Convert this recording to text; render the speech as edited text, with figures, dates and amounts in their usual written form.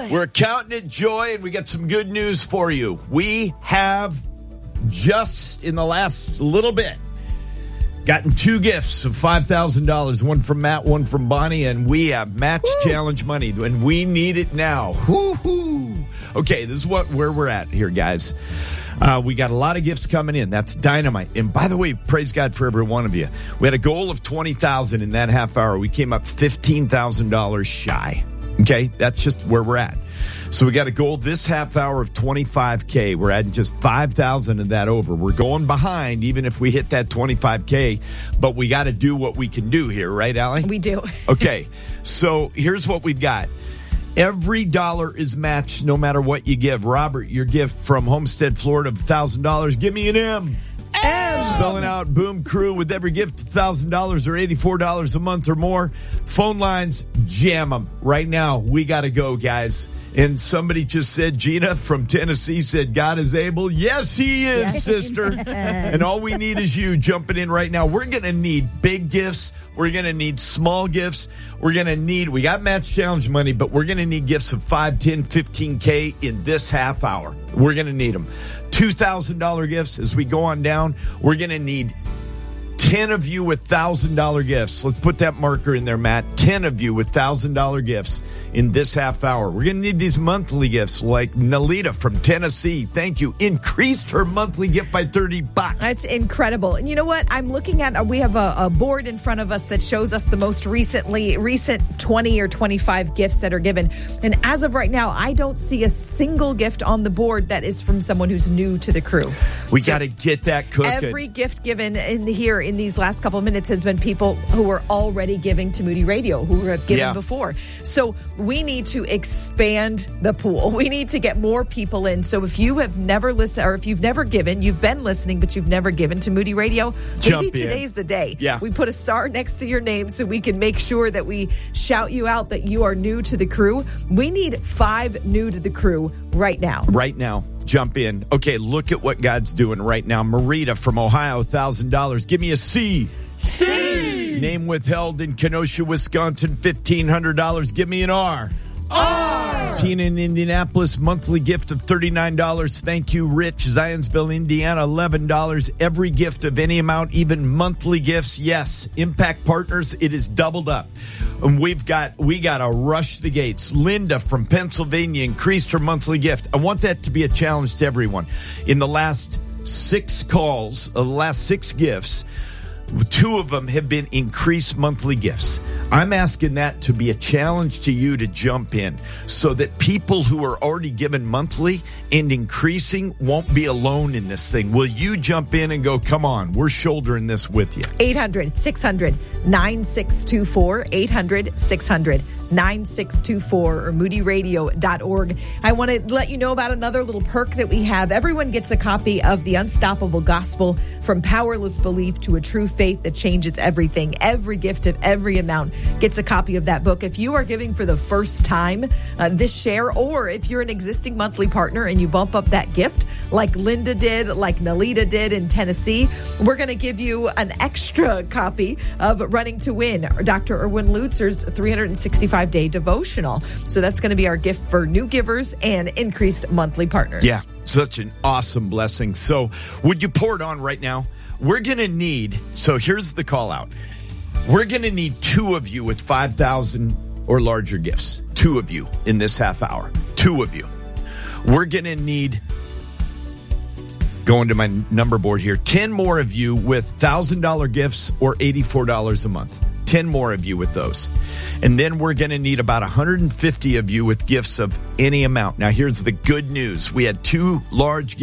We're counting it joy, and we got some good news for you. We have just in the last little bit gotten 2 gifts of $5,000, one from Matt, one from Bonnie, and we have match challenge money, and we need it now. Woo-hoo. Okay, this is where we're at here, guys. We got a lot of gifts coming in. That's dynamite. And by the way, praise God for every one of you. We had a goal of $20,000 in that half hour. We came up $15,000 shy. Okay, that's just where we're at. So we got a goal this half hour of $25K. We're adding just $5,000 of that over. We're going behind even if we hit that $25K, but we got to do what we can do here, right, Allie? We do. Okay, so here's what we've got. Every dollar is matched no matter what you give. Robert, your gift from Homestead, Florida of $1,000. Give me an M. Spelling out Boom Crew with every gift $1,000 or $84 a month or more. Phone lines, jam them. Right now, we got to go, guys. And somebody just said, Gina from Tennessee said, God is able. Yes, he is, yes, sister. And all we need is you jumping in right now. We're going to need big gifts. We're going to need small gifts. We got match challenge money, but we're going to need gifts of 5, 10, 15K in this half hour. We're going to need them. $2,000 gifts as we go on down. We're going to need 10 of you with $1,000 gifts. Let's put that marker in there, Matt. 10 of you with $1,000 gifts in this half hour. We're going to need these monthly gifts like Nalita from Tennessee. Thank you. Increased her monthly gift by $30. That's incredible. And you know what? I'm looking at, we have a board in front of us that shows us the most recent 20 or 25 gifts that are given. And as of right now, I don't see a single gift on the board that is from someone who's new to the crew. We got to get that cooking. Every gift given in these last couple of minutes has been people who are already giving to Moody Radio, who have given before. So we need to expand the pool. We need to get more people in. So if you have never listened, or if you've never given, you've been listening, but you've never given to Moody Radio, maybe today's the day. Yeah. We put a star next to your name so we can make sure that we shout you out that you are new to the crew. We need 5 new to the crew right now. Right now. Jump in. Okay, look at what God's doing right now. Marita from Ohio, $1,000. Give me a C. C. Name withheld in Kenosha, Wisconsin, $1,500. Give me an R. R. Tina in Indianapolis, monthly gift of $39. Thank you, Rich. Zionsville, Indiana, $11. Every gift of any amount, even monthly gifts. Yes, Impact Partners, it is doubled up. And we got to rush the gates. Linda from Pennsylvania increased her monthly gift. I want that to be a challenge to everyone. In the last 6 calls, the last 6 gifts, 2 of them have been increased monthly gifts. I'm asking that to be a challenge to you to jump in so that people who are already given monthly and increasing won't be alone in this thing. Will you jump in and go, come on, we're shouldering this with you? 800-600-9624, 800-600-9624 or moodyradio.org. I want to let you know about another little perk that we have. Everyone gets a copy of The Unstoppable Gospel, From Powerless Belief to a True Faith That Changes Everything. Every gift of every amount gets a copy of that book. If you are giving for the first time this share, or if you're an existing monthly partner and you bump up that gift like Linda did, like Nalita did in Tennessee, we're going to give you an extra copy of Running to Win, Dr. Erwin Lutzer's 365-day devotional. So that's going to be our gift for new givers and increased monthly partners. Yeah, such an awesome blessing. So would you pour it on right now? We're going to need, so here's the call out. We're going to need 2 of you with 5,000 or larger gifts. 2 of you in this half hour. 2 of you. We're going to need, going to my number board here, 10 more of you with $1,000 gifts or $84 a month. 10 more of you with those. And then we're going to need about 150 of you with gifts of any amount. Now, here's the good news. We had 2 large